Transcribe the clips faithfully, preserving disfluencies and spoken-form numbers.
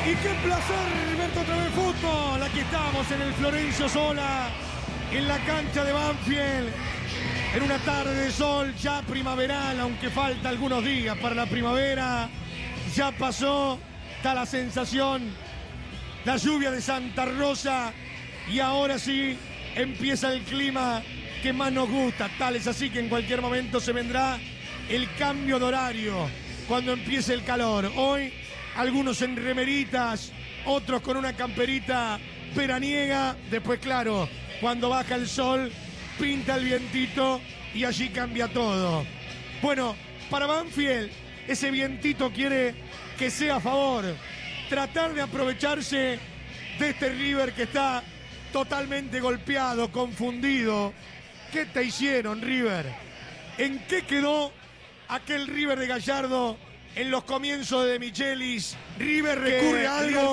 Y qué placer verte otra vez fútbol. Aquí estamos en el Florencio Sola, en la cancha de Banfield, en una tarde de sol ya primaveral, aunque falta algunos días para la primavera. Ya pasó, está la sensación, la lluvia de Santa Rosa, y ahora sí empieza el clima que más nos gusta. Tal es así que en cualquier momento se vendrá el cambio de horario, cuando empiece el calor. Hoy algunos en remeritas, otros con una camperita veraniega. Después, claro, cuando baja el sol, pinta el vientito y allí cambia todo. Bueno, para Banfield, ese vientito quiere que sea a favor. Tratar de aprovecharse de este River que está totalmente golpeado, confundido. ¿Qué te hicieron, River? ¿En qué quedó aquel River de Gallardo en los comienzos de Michelis? River recurre a algo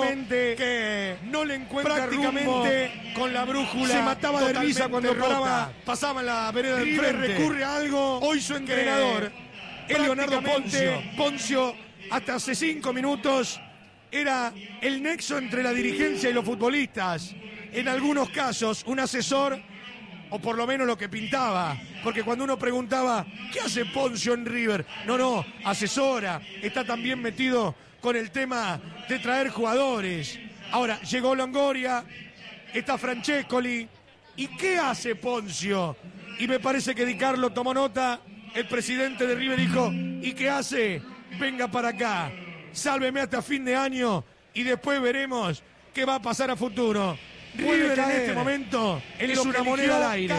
que no le encuentra prácticamente rumbo, con la brújula. Se mataba de risa cuando paraba, pasaba en la vereda del frente. River recurre a algo. Hoy su entrenador es Leonardo Poncio. Poncio, hasta hace cinco minutos, era el nexo entre la dirigencia y los futbolistas. En algunos casos, un asesor, o por lo menos lo que pintaba, porque cuando uno preguntaba, ¿qué hace Poncio en River? No, no, asesora, está también metido con el tema de traer jugadores. Ahora, llegó Longoria, está Francescoli, ¿y qué hace Poncio? Y me parece que Di Carlo tomó nota, el presidente de River dijo, ¿y qué hace? Venga para acá, sálveme hasta fin de año y después veremos qué va a pasar a futuro. River en este momento es una moneda al aire.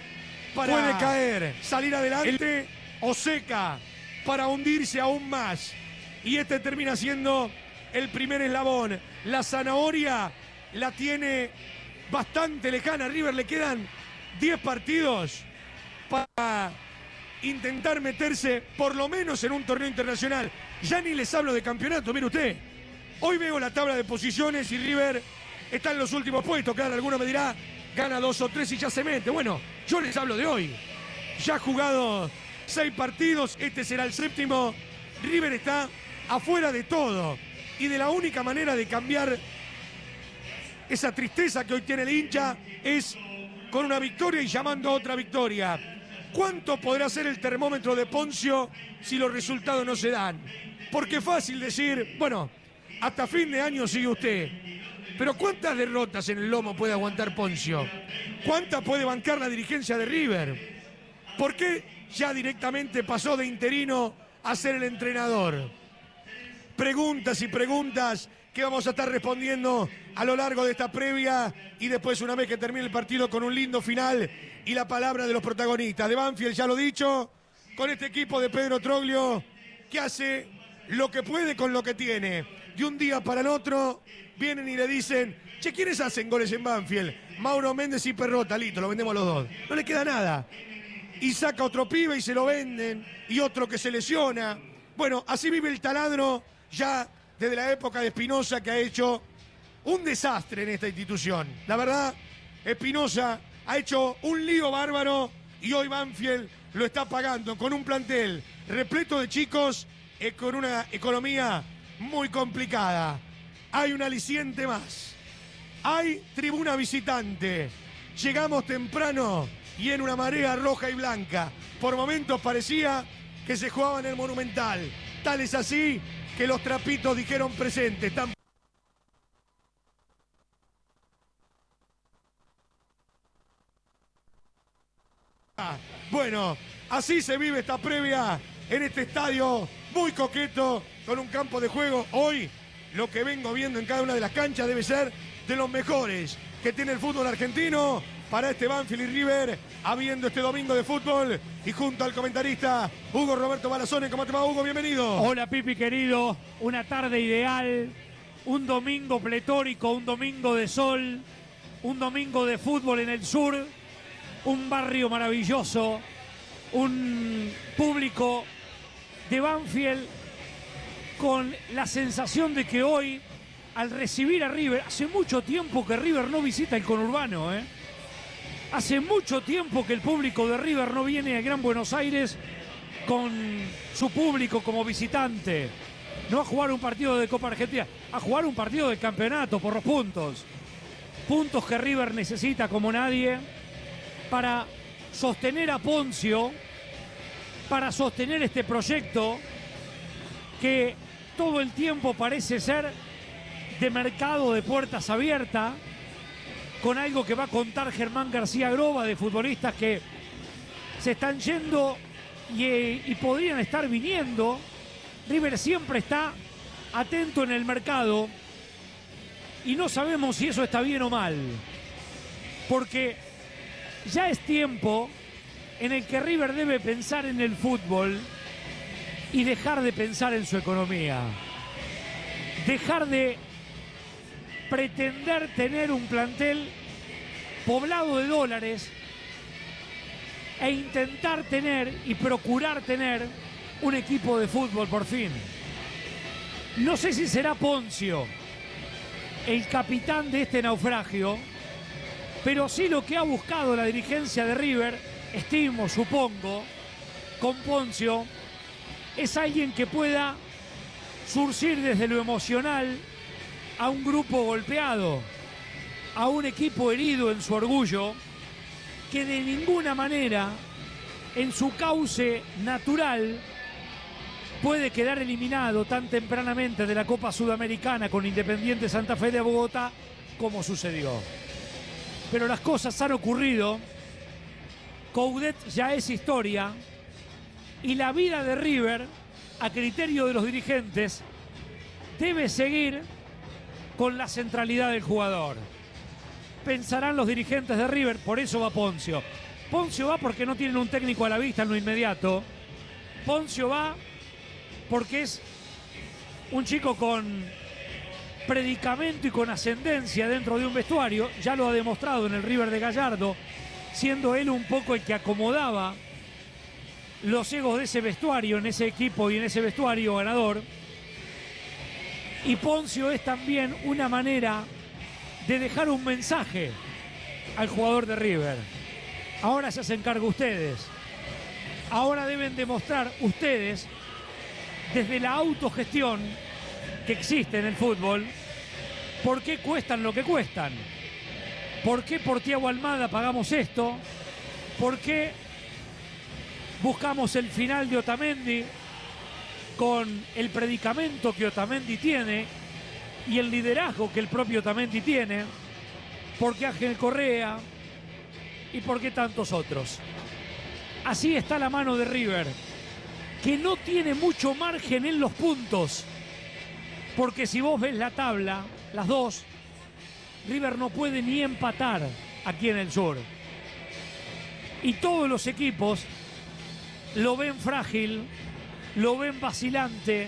Para puede caer, salir adelante el... o seca para hundirse aún más. Y este termina siendo el primer eslabón. La zanahoria la tiene bastante lejana. A River le quedan diez partidos para intentar meterse por lo menos en un torneo internacional. Ya ni les hablo de campeonato, mire usted. Hoy veo la tabla de posiciones y River está en los últimos puestos. Claro, alguno me dirá, gana dos o tres y ya se mete. Bueno, yo les hablo de hoy. Ya ha jugado seis partidos, este será el séptimo. River está afuera de todo. Y de la única manera de cambiar esa tristeza que hoy tiene el hincha es con una victoria y llamando a otra victoria. ¿Cuánto podrá ser el termómetro de Poncio si los resultados no se dan? Porque es fácil decir, bueno, hasta fin de año sigue usted. Pero ¿cuántas derrotas en el lomo puede aguantar Poncio? ¿Cuántas puede bancar la dirigencia de River? ¿Por qué ya directamente pasó de interino a ser el entrenador? Preguntas y preguntas que vamos a estar respondiendo a lo largo de esta previa y después, una vez que termine el partido, con un lindo final y la palabra de los protagonistas. De Banfield, ya lo dicho, con este equipo de Pedro Troglio que hace lo que puede con lo que tiene. De un día para el otro vienen y le dicen, che, ¿quiénes hacen goles en Banfield? Mauro Méndez y Perrota, listo, lo vendemos los dos. No le queda nada. Y saca otro pibe y se lo venden, y otro que se lesiona. Bueno, así vive el taladro ya desde la época de Espinosa, que ha hecho un desastre en esta institución. La verdad, Espinosa ha hecho un lío bárbaro y hoy Banfield lo está pagando con un plantel repleto de chicos y con una economía muy complicada. Hay un aliciente más. Hay tribuna visitante. Llegamos temprano y en una marea roja y blanca. Por momentos parecía que se jugaba en el Monumental. Tal es así que los trapitos dijeron presente. Están... Bueno, así se vive esta previa en este estadio muy coqueto, con un campo de juego. Hoy, lo que vengo viendo en cada una de las canchas debe ser de los mejores que tiene el fútbol argentino para este Banfield y River, habiendo este domingo de fútbol. Y junto al comentarista Hugo Roberto Balazone. ¿Cómo te va, Hugo? Bienvenido. Hola, Pipi querido. Una tarde ideal, un domingo pletórico, un domingo de sol, un domingo de fútbol en el sur, un barrio maravilloso, un público de Banfield con la sensación de que hoy, al recibir a River, hace mucho tiempo que River no visita el conurbano, ¿eh? Hace mucho tiempo que el público de River no viene a Gran Buenos Aires con su público como visitante. no a jugar un partido de Copa Argentina, a jugar un partido de campeonato por los puntos. Puntos que River necesita como nadie para sostener a Ponzio, para sostener este proyecto que todo el tiempo parece ser de mercado de puertas abiertas, con algo que va a contar Germán García Groba, de futbolistas que se están yendo y, y podrían estar viniendo. River siempre está atento en el mercado y no sabemos si eso está bien o mal, porque ya es tiempo en el que River debe pensar en el fútbol y dejar de pensar en su economía, dejar de pretender tener un plantel poblado de dólares e intentar tener y procurar tener un equipo de fútbol por fin. No sé si será Ponzio el capitán de este naufragio, pero sí lo que ha buscado la dirigencia de River, estimo, supongo, con Ponzio, es alguien que pueda surcir desde lo emocional a un grupo golpeado, a un equipo herido en su orgullo, que de ninguna manera, en su cauce natural, puede quedar eliminado tan tempranamente de la Copa Sudamericana con Independiente Santa Fe de Bogotá como sucedió. Pero las cosas han ocurrido, Coudet ya es historia y la vida de River, a criterio de los dirigentes, debe seguir con la centralidad del jugador. Pensarán los dirigentes de River, por eso va Ponzio. Ponzio va porque no tienen un técnico a la vista en lo inmediato. Ponzio va porque es un chico con predicamento y con ascendencia dentro de un vestuario. Ya lo ha demostrado en el River de Gallardo, siendo él un poco el que acomodaba los egos de ese vestuario, en ese equipo y en ese vestuario ganador. Y Ponzio es también una manera de dejar un mensaje al jugador de River. Ahora se hacen cargo ustedes. Ahora deben demostrar ustedes, desde la autogestión que existe en el fútbol, por qué cuestan lo que cuestan. ¿Por qué por Thiago Almada pagamos esto? ¿Por qué buscamos el final de Otamendi con el predicamento que Otamendi tiene y el liderazgo que el propio Otamendi tiene? ¿Por qué Ángel Correa? ¿Y por qué tantos otros? Así está la mano de River, que no tiene mucho margen en los puntos, porque si vos ves la tabla, las dos, River no puede ni empatar aquí en el sur. Y todos los equipos lo ven frágil, lo ven vacilante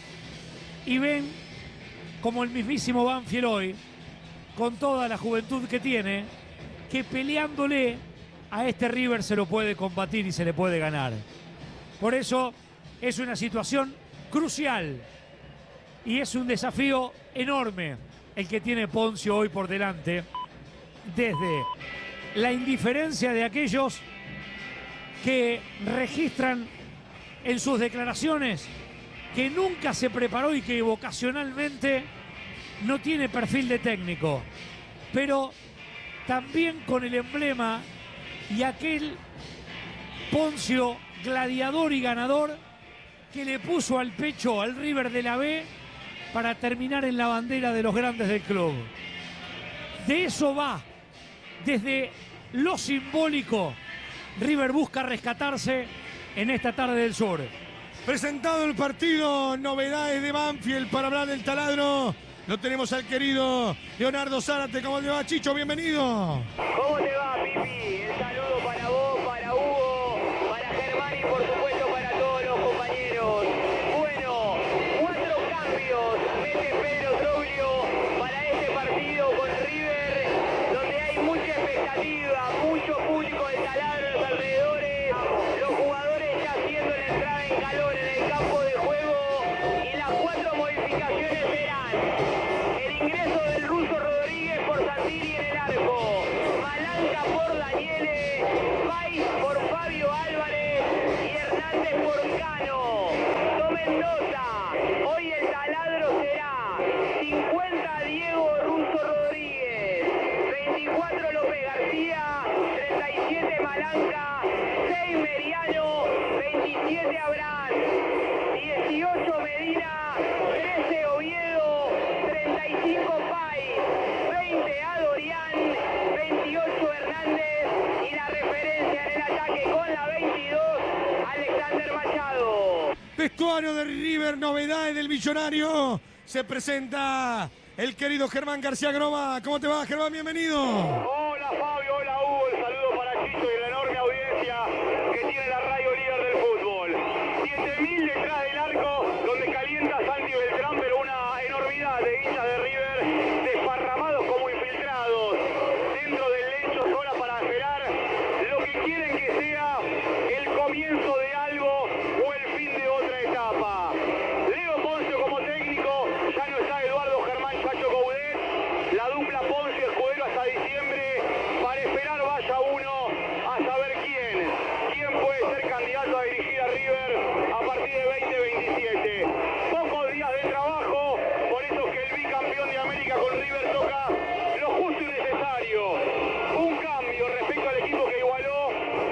y ven como el mismísimo Banfield hoy, con toda la juventud que tiene, que peleándole a este River se lo puede combatir y se le puede ganar. Por eso es una situación crucial y es un desafío enorme el que tiene Ponzio hoy por delante, desde la indiferencia de aquellos que registran en sus declaraciones que nunca se preparó y que vocacionalmente no tiene perfil de técnico, pero también con el emblema y aquel Ponzio gladiador y ganador que le puso al pecho al River de la B para terminar en la bandera de los grandes del club. De eso va, desde lo simbólico, River busca rescatarse en esta tarde del sur. Presentado el partido, novedades de Banfield para hablar del taladro. Lo tenemos al querido Leonardo Zárate. ¿Cómo le va, Chicho? Bienvenido. ¿Cómo te va, Pipi? El saludo para vos, para Hugo, para Germán y por supuesto para todos los compañeros. Bueno, cuatro cambios mete Pedro Troglio para este partido con River, donde hay mucha expectativa, mucho público del taladro en los alrededores, los jugadores ya haciendo la entrada en calor en el campo de juego, y las cuatro modificaciones serán el ingreso del ruso Rodríguez por Santini en el arco, Malanga por Daniele, Valls por Fabio Álvarez y Hernández por Cano. Tomen nota, hoy el Blanca, seis Meriano, veintisiete Abraham, dieciocho Medina, trece Oviedo, treinta y cinco Pais, veinte Adorián, veintiocho Hernández y la referencia en el ataque con la veintidós, Alexander Machado. Vestuario de River, novedades del Millonario. Se presenta el querido Germán García Groma. ¿Cómo te va, Germán? Bienvenido. Hola, Fabio. Hola, Hugo. El saludo para Chicho y la enorme audiencia que tiene la radio líder del fútbol. siete mil detrás del arco, donde calienta Santi Beltrán, pero una enormidad de hinchas de River desparramados como infiltrados dentro del lecho sola para esperar lo que quieren que sea el comienzo de algo o el fin de otra etapa. Leo Poncio como técnico, ya no está Eduardo Germán Chacho Coudet, la dupla Poncio Escudero hasta diciembre, para esperar vaya uno a saber quién, quién puede ser candidato a dirigir a River a partir de veinte veintisiete. Pocos días de trabajo, por eso es que el bicampeón de América con River toca lo justo y necesario. Un cambio respecto al equipo que igualó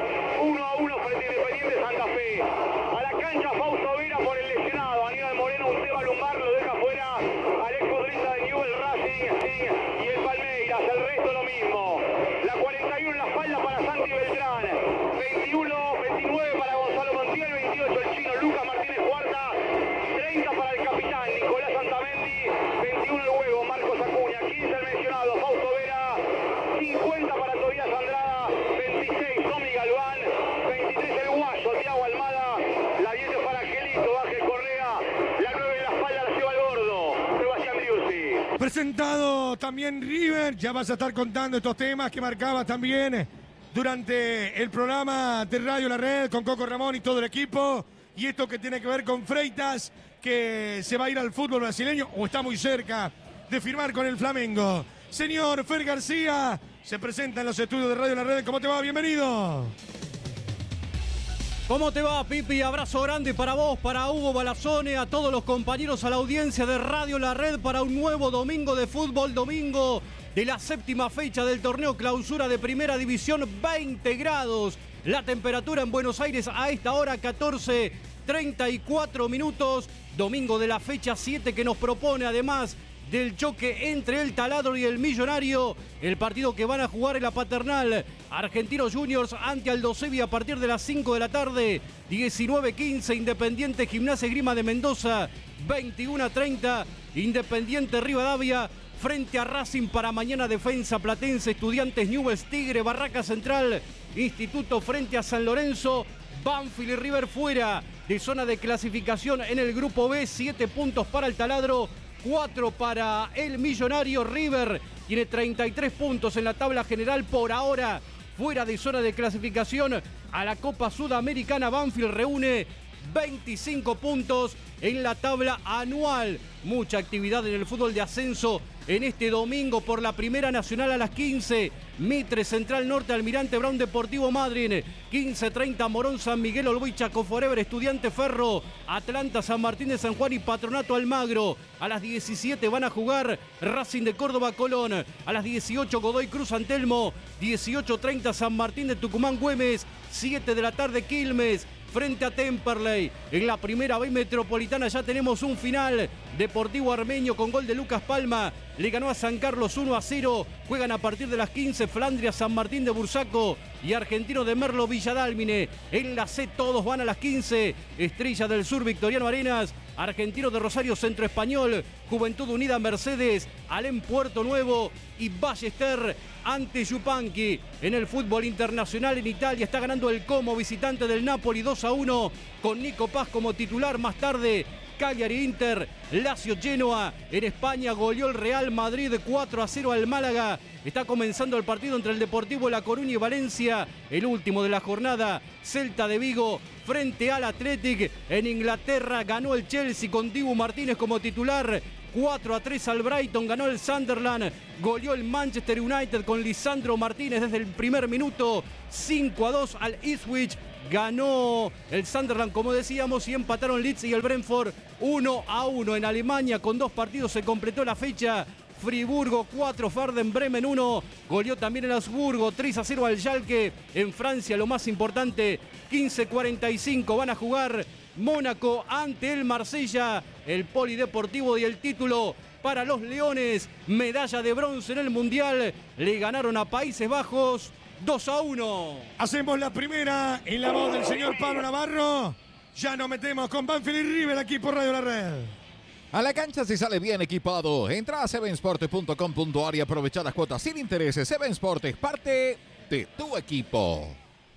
uno a uno frente a Independiente Santa Fe. A la cancha Fausto Vera por el lesionado, Aníbal Moreno, un tema lumbar, lo deja fuera al exfutbolista de Newell's Racing y el Palmeiras, el resto lo mismo. La cuarenta y uno en la espalda para Santi Beltrán, veintiuno, veintinueve para Gonzalo Montiel, veintiocho el chino Lucas Martínez Cuarta, treinta para el capitán Nicolás Santamendi, veintiuno el huevo Marcos Acuña, quince el mencionado Fausto Vera, cincuenta para Tobías Andrada, veintiséis Tommy Galván, veintitrés el guayo Thiago Almada, la diez es para Angelito Ángel Correa, la nueve en la espalda la lleva el gordo Sebastián Driussi. Presentado también River. Ya vas a estar contando estos temas que marcabas también durante el programa de Radio La Red con Coco Ramón y todo el equipo. Y esto que tiene que ver con Freitas, que se va a ir al fútbol brasileño o está muy cerca de firmar con el Flamengo. Señor Fer García, se presenta en los estudios de Radio La Red. ¿Cómo te va? Bienvenido. ¿Cómo te va, Pipi? Abrazo grande para vos, para Hugo Balazone, a todos los compañeros, a la audiencia de Radio La Red para un nuevo domingo de fútbol, domingo de la séptima fecha del torneo clausura de Primera División, veinte grados. La temperatura en Buenos Aires a esta hora, catorce treinta y cuatro minutos. Domingo de la fecha siete que nos propone, además del choque entre el Taladro y el Millonario, el partido que van a jugar en la Paternal, Argentinos Juniors ante Aldo Civi a partir de las cinco de la tarde, diecinueve quince Independiente Gimnasia Esgrima de Mendoza, veintiuno treinta Independiente Rivadavia frente a Racing. Para mañana Defensa Platense, Estudiantes Newell's, Tigre, Barraca Central, Instituto frente a San Lorenzo, Banfield y River fuera de zona de clasificación en el grupo B, siete puntos para el Taladro, cuatro para el Millonario. River tiene treinta y tres puntos en la tabla general por ahora, fuera de zona de clasificación a la Copa Sudamericana. Banfield reúne veinticinco puntos en la tabla anual. Mucha actividad en el fútbol de ascenso en este domingo por la Primera Nacional a las quince. Mitre, Central Norte, Almirante Brown, Deportivo Madryn. quince treinta Morón, San Miguel, Olboy, Chaco Forever, Estudiante Ferro, Atlanta, San Martín de San Juan y Patronato Almagro. A las diecisiete van a jugar Racing de Córdoba, Colón. A las dieciocho Godoy Cruz, Antelmo. dieciocho treinta San Martín de Tucumán, Güemes. siete de la tarde Quilmes frente a Temperley. En la Primera B Metropolitana ya tenemos un final. Deportivo Armenio con gol de Lucas Palma le ganó a San Carlos uno a cero. Juegan a partir de las quince Flandria, San Martín de Bursaco y Argentino de Merlo, Villadálmine. En la C todos van a las quince. Estrella del Sur, Victoriano Arenas, Argentino de Rosario Centro Español, Juventud Unida Mercedes, Alem Puerto Nuevo y Ballester ante Yupanqui. En el fútbol internacional en Italia está ganando el Como, visitante del Napoli dos a uno con Nico Paz como titular. Más tarde Cagliari Inter, Lazio Genoa. En España goleó el Real Madrid cuatro a cero al Málaga. Está comenzando el partido entre el Deportivo La Coruña y Valencia, el último de la jornada. Celta de Vigo frente al Athletic. En Inglaterra ganó el Chelsea con Dibu Martínez como titular. cuatro a tres al Brighton, ganó el Sunderland, goleó el Manchester United con Lisandro Martínez desde el primer minuto. cinco a dos al Ipswich, ganó el Sunderland como decíamos, y empataron Leeds y el Brentford uno a uno. En Alemania con dos partidos se completó la fecha. Friburgo cuatro, Werder Bremen uno. Goleó también el Augsburgo tres a cero al Schalke. En Francia, lo más importante, quince cuarenta y cinco van a jugar Mónaco ante el Marsella. El polideportivo y el título para los Leones. Medalla de bronce en el Mundial. Le ganaron a Países Bajos dos a uno. Hacemos la primera en la voz del señor Pablo Navarro. Ya nos metemos con Banfield y River aquí por Radio La Red. A la cancha se sale bien equipado. Entra a seven sports punto com punto a r y aprovecha las cuotas sin intereses. Seven Sport es parte de tu equipo.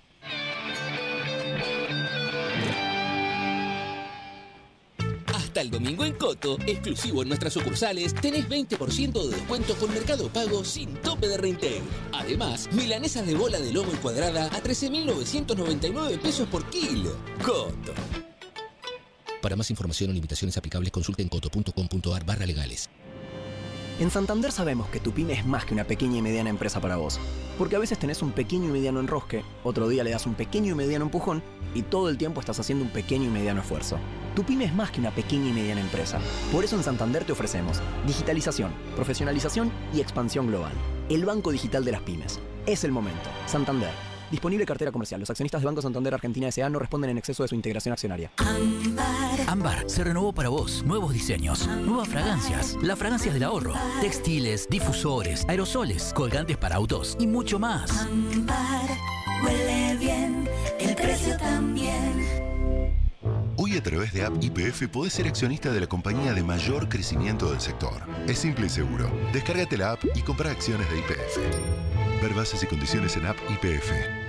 Hasta el domingo en Coto, exclusivo en nuestras sucursales, tenés veinte por ciento de descuento con Mercado Pago sin tope de reintegro. Además, milanesas de bola de lomo y cuadrada a trece mil novecientos noventa y nueve pesos por kilo. Coto. Para más información o limitaciones aplicables, consulte en coto punto com punto a r barra legales. En Santander sabemos que tu pyme es más que una pequeña y mediana empresa para vos. Porque a veces tenés un pequeño y mediano enrosque, otro día le das un pequeño y mediano empujón y todo el tiempo estás haciendo un pequeño y mediano esfuerzo. Tu pyme es más que una pequeña y mediana empresa. Por eso en Santander te ofrecemos digitalización, profesionalización y expansión global. El banco digital de las pymes. Es el momento. Santander. Disponible cartera comercial. Los accionistas de Banco Santander Argentina S A no responden en exceso de su integración accionaria. Ámbar. Ámbar se renovó para vos. Nuevos diseños, nuevas fragancias, las fragancias del ahorro, textiles, difusores, aerosoles, colgantes para autos y mucho más. Ámbar huele bien, el precio también. Hoy a través de App Y P F podés ser accionista de la compañía de mayor crecimiento del sector. Es simple y seguro. Descárgate la app y compra acciones de Y P F. Ver bases y condiciones en App Y P F.